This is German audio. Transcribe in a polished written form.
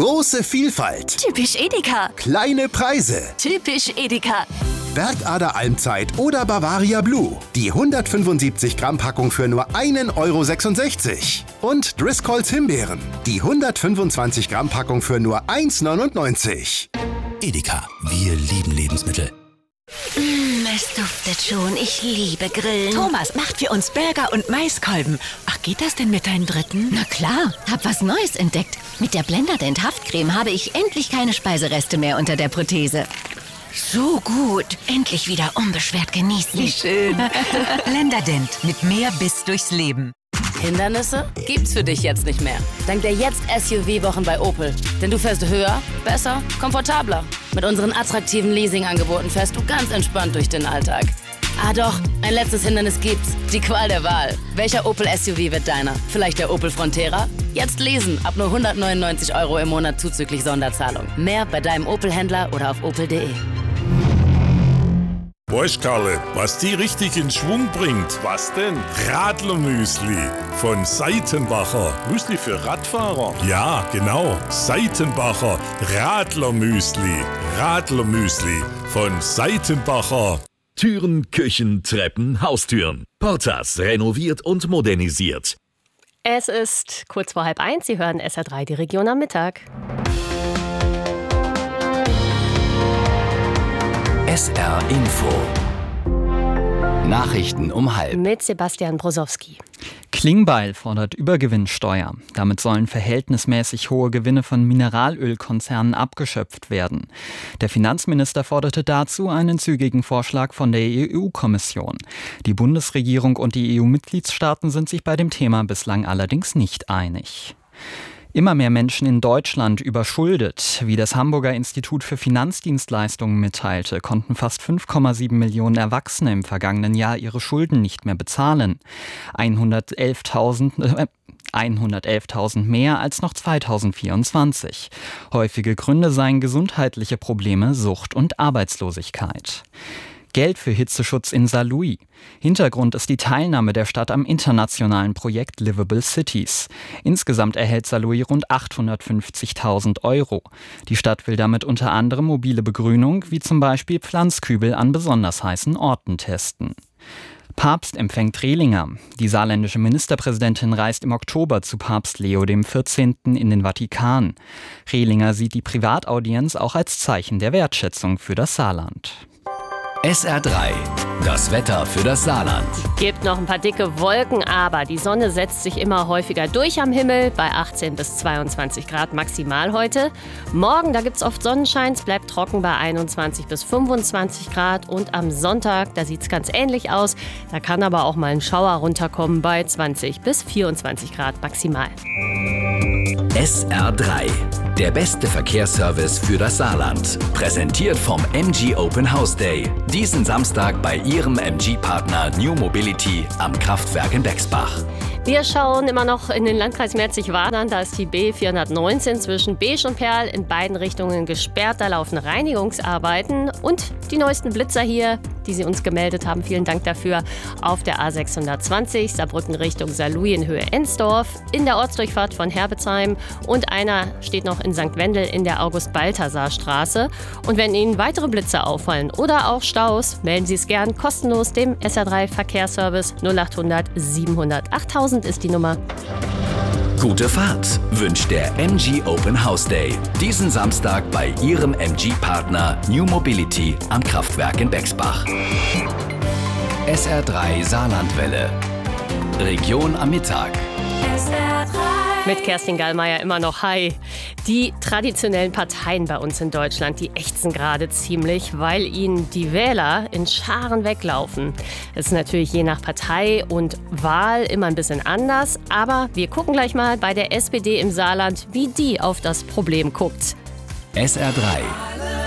Große Vielfalt. Typisch Edeka. Kleine Preise. Typisch Edeka. Bergader Almzeit oder Bavaria Blue. Die 175 Gramm Packung für nur 1,66 €. Und Driscolls Himbeeren. Die 125 Gramm Packung für nur 1,99 €. Edeka, wir lieben Lebensmittel. Es duftet schon. Ich liebe Grillen. Thomas macht für uns Burger und Maiskolben. Ach, geht das denn mit deinem dritten? Na klar, hab was Neues entdeckt. Mit der Blenderdent Haftcreme habe ich endlich keine Speisereste mehr unter der Prothese. So gut. Endlich wieder unbeschwert genießen. Wie schön. Blenderdent mit mehr Biss durchs Leben. Hindernisse gibt's für dich jetzt nicht mehr. Dank der Jetzt-SUV-Wochen bei Opel. Denn du fährst höher, besser, komfortabler. Mit unseren attraktiven Leasing-Angeboten fährst du ganz entspannt durch den Alltag. Ah doch, ein letztes Hindernis gibt's. Die Qual der Wahl. Welcher Opel-SUV wird deiner? Vielleicht der Opel Frontera? Jetzt leasen. Ab nur 199 € im Monat zuzüglich Sonderzahlung. Mehr bei deinem Opel-Händler oder auf opel.de. Weißt Karle, was die richtig in Schwung bringt? Was denn? Radlermüsli von Seitenbacher. Müsli für Radfahrer? Ja, genau. Seitenbacher Radlermüsli. Radlermüsli von Seitenbacher. Türen, Küchen, Treppen, Haustüren. Portas renoviert und modernisiert. Es ist kurz vor 12:30. Sie hören SR3, die Region am Mittag. SR Info. Nachrichten um 12:30. Mit Sebastian Brosowski. Klingbeil fordert Übergewinnsteuer. Damit sollen verhältnismäßig hohe Gewinne von Mineralölkonzernen abgeschöpft werden. Der Finanzminister forderte dazu einen zügigen Vorschlag von der EU-Kommission. Die Bundesregierung und die EU-Mitgliedstaaten sind sich bei dem Thema bislang allerdings nicht einig. Immer mehr Menschen in Deutschland überschuldet. Wie das Hamburger Institut für Finanzdienstleistungen mitteilte, konnten fast 5,7 Millionen Erwachsene im vergangenen Jahr ihre Schulden nicht mehr bezahlen. 111.000 mehr als noch 2024. Häufige Gründe seien gesundheitliche Probleme, Sucht und Arbeitslosigkeit. Geld für Hitzeschutz in Saarlouis. Hintergrund ist die Teilnahme der Stadt am internationalen Projekt Livable Cities. Insgesamt erhält Saarlouis rund 850.000 €. Die Stadt will damit unter anderem mobile Begrünung, wie zum Beispiel Pflanzkübel an besonders heißen Orten testen. Papst empfängt Rehlinger. Die saarländische Ministerpräsidentin reist im Oktober zu Papst Leo XIV. In den Vatikan. Rehlinger sieht die Privataudienz auch als Zeichen der Wertschätzung für das Saarland. SR3, das Wetter für das Saarland. Gibt noch ein paar dicke Wolken, aber die Sonne setzt sich immer häufiger durch am Himmel bei 18 bis 22 Grad maximal heute. Morgen, da gibt es oft Sonnenschein, es bleibt trocken bei 21 bis 25 Grad. Und am Sonntag, da sieht es ganz ähnlich aus. Da kann aber auch mal ein Schauer runterkommen bei 20 bis 24 Grad maximal. SR3, der beste Verkehrsservice für das Saarland. Präsentiert vom MG Open House Day. Diesen Samstag bei Ihrem MG-Partner New Mobility am Kraftwerk in Bexbach. Wir schauen immer noch in den Landkreis Merzig-Wadern. Da ist die B419 zwischen Beesch und Perl in beiden Richtungen gesperrt. Da laufen Reinigungsarbeiten. Und die neuesten Blitzer hier, die Sie uns gemeldet haben, vielen Dank dafür, auf der A620 Saarbrücken Richtung Saarlouis in Höhe Ensdorf, in der Ortsdurchfahrt von Herbetsheim und einer steht noch in St. Wendel in der August-Balthasar-Straße. Und wenn Ihnen weitere Blitzer auffallen oder auch Staus, melden Sie es gern kostenlos dem SR3 Verkehrsservice 0800 700 8000 ist die Nummer. Gute Fahrt wünscht der MG Open House Day. Diesen Samstag bei Ihrem MG-Partner New Mobility am Kraftwerk in Bexbach. SR3 Saarlandwelle. Region am Mittag. SR3. Mit Kerstin Gallmeier immer noch hi. Die traditionellen Parteien bei uns in Deutschland, die ächzen gerade ziemlich, weil ihnen die Wähler in Scharen weglaufen. Das ist natürlich je nach Partei und Wahl immer ein bisschen anders, aber wir gucken gleich mal bei der SPD im Saarland, wie die auf das Problem guckt. SR3